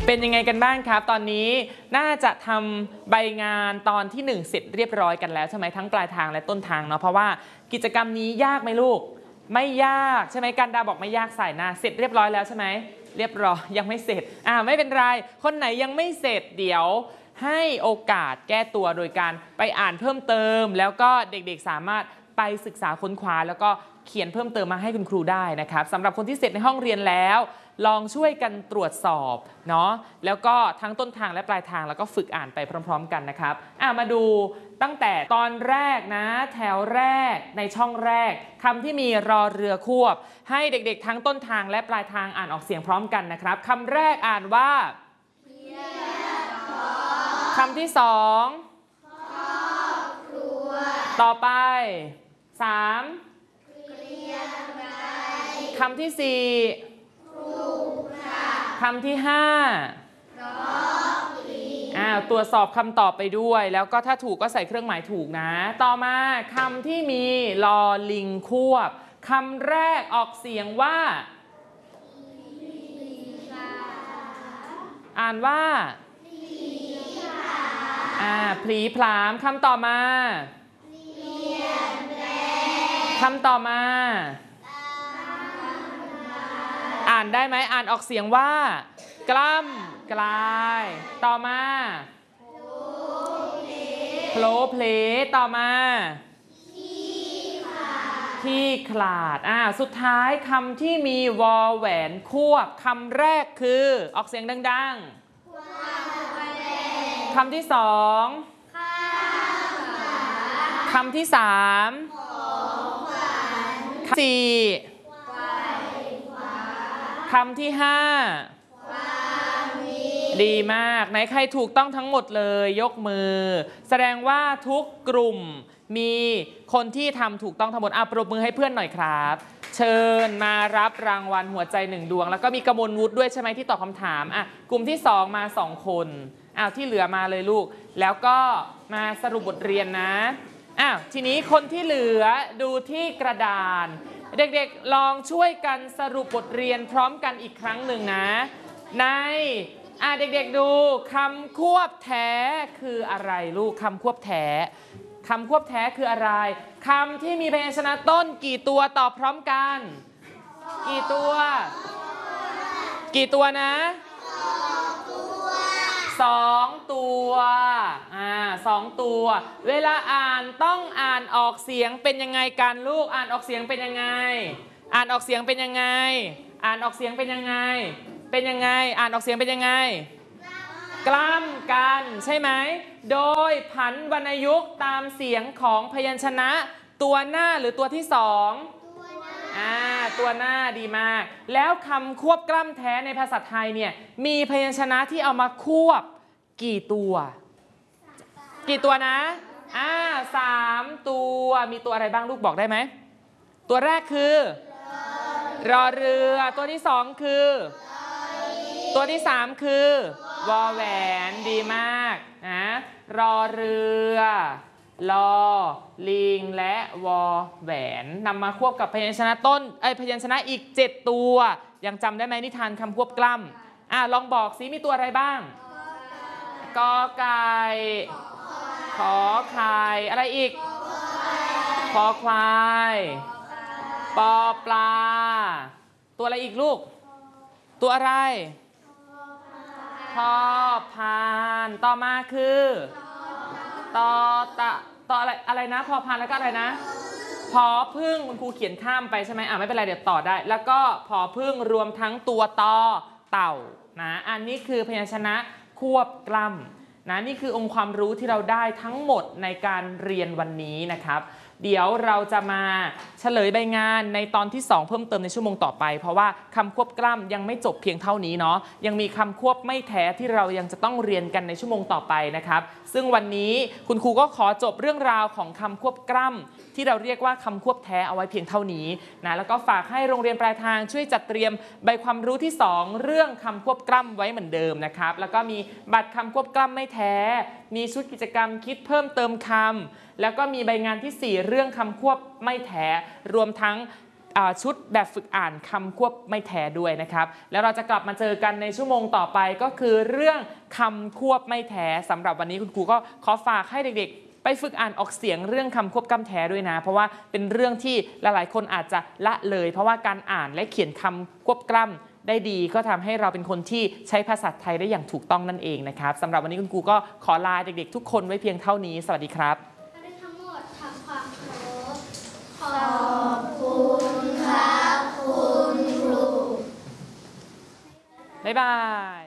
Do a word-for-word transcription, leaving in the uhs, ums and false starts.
เป็นยังไงกันบ้างครับตอนนี้น่าจะทำใบงานตอนที่หนึ่งเสร็จเรียบร้อยกันแล้วใช่ไหมทั้งปลายทางและต้นทางเนาะเพราะว่ากิจกรรมนี้ยากไหมลูกไม่ยากใช่ไหมกันดาบอกไม่ยากใส่หน้าเสร็จเรียบร้อยแล้วใช่ไหมเรียบร้อยยังไม่เสร็จอ่าไม่เป็นไรคนไหนยังไม่เสร็จเดี๋ยวให้โอกาสแก้ตัวโดยการไปอ่านเพิ่มเติมแล้วก็เด็กๆสามารถไปศึกษาค้นคว้าแล้วก็เขียนเพิ่มเติมมาให้คุณครูได้นะครับสำหรับคนที่เสร็จในห้องเรียนแล้วลองช่วยกันตรวจสอบเนาะแล้วก็ทั้งต้นทางและปลายทางแล้วก็ฝึกอ่านไปพร้อมๆกันนะครับอ่ะมาดูตั้งแต่ตอนแรกนะแถวแรกในช่องแรกคำที่มีรอเรือควบให้เด็กๆทั้งต้นทางและปลายทางอ่านออกเสียงพร้อมกันนะครับคำแรกอ่านว่าคำที่สองต่อไปสามคำที่สี่คำที่ห้าอ่าตรวจสอบคำตอบไปด้วยแล้วก็ถ้าถูกก็ใส่เครื่องหมายถูกนะต่อมาคำที่มีลอลิงควบคำแรกออกเสียงว่าอ่านว่าอ่าพลีพลามคำต่อมาคำต่อมาอ่านได้ไหมอ่านออกเสียงว่ากล้ำกลายต่อมาโผล่เพลต่อมาที่ขลาดอ่าสุดท้ายคำที่มีวอแหวนควบคำแรกคือออกเสียงดังๆคำที่สองคำที่สามคำสี่คำที่ห้าดีมากไหนใครถูกต้องทั้งหมดเลยยกมือแสดงว่าทุกกลุ่มมีคนที่ทำถูกต้องทั้งหมดอ่ะปรบมือให้เพื่อนหน่อยครับเชิญมารับรางวัลหัวใจหนึ่งดวงแล้วก็มีกมลวุฒิด้วยใช่ไหมที่ตอบคำถามอ่ะกลุ่มที่สองมาสองคนอ้าวที่เหลือมาเลยลูกแล้วก็มาสรุปบทเรียนนะอ้าวทีนี้คนที่เหลือดูที่กระดานเด็กๆลองช่วยกันสรุปบทเรียนพร้อมกันอีกครั้งหนึ่งนะในอ่ะเด็กๆดูคำควบแท้คืออะไรลูกคำควบแท้คำควบแท้คืออะไรคำที่มีพยัญชนะต้นกี่ตัวตอบพร้อมกันกี่ตัวกี่ตัวนะสองตัวอ่าสองตัวเวลาอ่านต้องอ่านออกเสียงเป็นยังไงกันลูกอ่านออกเสียงเป็นยังไงอ่านออกเสียงเป็นยังไงอ่านออกเสียงเป็นยังไงเป็นยังไงอ่านออกเสียงเป็นยังไงกล้ำกันใช่ไหมโดยผันวรรณยุกต์ตามเสียงของพยัญชนะตัวหน้าหรือตัวที่สองอ่าตัวหน้าดีมากแล้วคำควบกล้ำแท้ในภาษาไทยเนี่ยมีพยัญชนะที่เอามาควบกี่ตัวกี่ตัวนะอ่าสามตัวมีตัวอะไรบ้างลูกบอกได้ไหมตัวแรกคือรอเรือตัวที่สองคือตัวที่สามคือวอแหวนดีมากนะรอเรือลอลิงและวอแหวนนำมาควบกับพยัญชนะต้นไอพยัญชนะอีกเจ็ดตัวยังจำได้ไหมนิทานคำควบกล้ำอ่ะลองบอกซิมีตัวอะไรบ้างกอไก่ขอไข่อะไรอีกคอควายปอปลาตัวอะไรอีกลูกตัวอะไรพอพานต่อมาคือตอตะตออะไรอะไรนะพอพานแล้วก็อะไรนะพอพึ่งคุณครูเขียนข้ามไปใช่ไหมอ่ะไม่เป็นไรเดี๋ยวต่อได้แล้วก็พอพึ่งรวมทั้งตัวตอเต่านะอันนี้คือพยัญชนะควบกล้ำนะนี่คือองค์ความรู้ที่เราได้ทั้งหมดในการเรียนวันนี้นะครับเดี๋ยวเราจะมาเฉลยใบงานในตอนที่สองเพิ่มเติมในชั่วโมงต่อไปเพราะว่าคำควบกล้ำยังไม่จบเพียงเท่านี้เนาะยังมีคำควบไม่แท้ที่เรายังจะต้องเรียนกันในชั่วโมงต่อไปนะครับซึ่งวันนี้คุณครูก็ขอจบเรื่องราวของคำควบกล้ำที่เราเรียกว่าคำควบแท้เอาไว้เพียงเท่านี้นะแล้วก็ฝากให้โรงเรียนปลายทางช่วยจัดเตรียมใบความรู้ที่สองเรื่องคำควบกล้ำไว้เหมือนเดิมนะครับแล้วก็มีบัตรคำควบกล้ำไม่แท้มีชุดกิจกรรมคิดเพิ่มเติมคำแล้วก็มีใบงานที่สี่เรื่องคำควบไม่แท้รวมทั้งชุดแบบฝึกอ่านคำควบไม่แท้ด้วยนะครับแล้วเราจะกลับมาเจอกันในชั่วโมงต่อไปก็คือเรื่องคำควบไม่แท้สำหรับวันนี้คุณครูก็ขอฝากให้เด็กๆไปฝึกอ่านออกเสียงเรื่องคำควบกล้ำแท้ด้วยนะเพราะว่าเป็นเรื่องที่หลายๆคนอาจจะละเลยเพราะว่าการอ่านและเขียนคำควบกล้ำได้ดีก็ทำให้เราเป็นคนที่ใช้ภาษาไทยได้อย่างถูกต้องนั่นเองนะครับสำหรับวันนี้คุณครูก็ขอลาเด็กๆทุกคนไว้เพียงเท่านี้สวัสดีครับทั้งหมดทำความเคารพขอบคุณครับคุณครูบ๊ายบาย